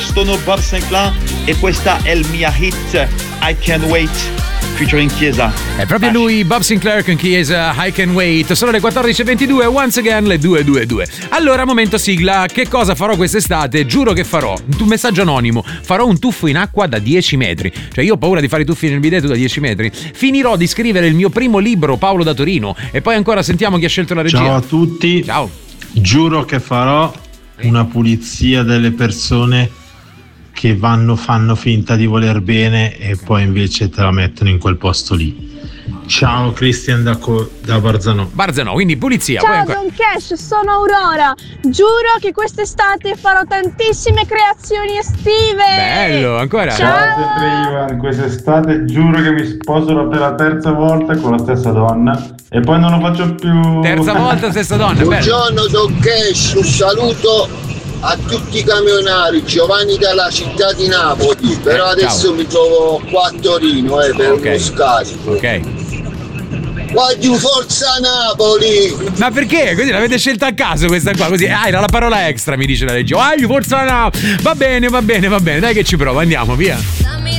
sono Bob Sinclair e questa è il mia hit I Can't Wait featuring Chiesa. È proprio lui, Bob Sinclair con Chiesa, I Can Wait. Sono le 14:22, once again le 2:22. Allora, momento sigla. Che cosa farò quest'estate? Giuro che farò un messaggio anonimo. Farò un tuffo in acqua da 10 metri. Cioè io ho paura di fare i tuffi nel bidet da 10 metri. Finirò di scrivere il mio primo libro, Paolo da Torino. E poi ancora sentiamo chi ha scelto la regia. Ciao a tutti. Ciao. Giuro che farò una pulizia delle persone che fanno finta di voler bene e poi invece te la mettono in quel posto lì. Ciao, Christian da Barzanò. Barzanò, quindi pulizia. Ciao Don Cash, sono Aurora. Giuro che quest'estate farò tantissime creazioni estive. Bello, ancora. Ciao. Ivan, quest'estate giuro che mi sposerò per la terza volta con la stessa donna e poi non lo faccio più. Terza volta stessa donna. Buongiorno Don Cash, un saluto a tutti i camionari, Giovanni dalla città di Napoli, però adesso ciao. mi trovo qua a Torino per uno scarico. Ok. Voglio forza Napoli! Ma perché? Così l'avete scelta a caso questa qua? Così, era la parola extra, mi dice la regia. Forza Napoli! Va bene, dai che ci provo, andiamo, via.